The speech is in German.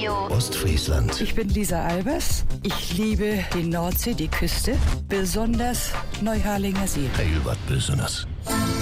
Radio Ostfriesland. Ich bin Lisa Albers. Ich liebe die Nordsee, die Küste, besonders Neuharlinger See. Heel wat besonders.